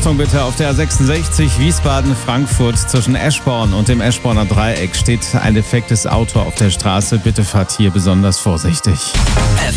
Achtung bitte, auf der A66 Wiesbaden-Frankfurt zwischen Eschborn und dem Eschborner Dreieck steht ein defektes Auto auf der Straße. Bitte fahrt hier besonders vorsichtig.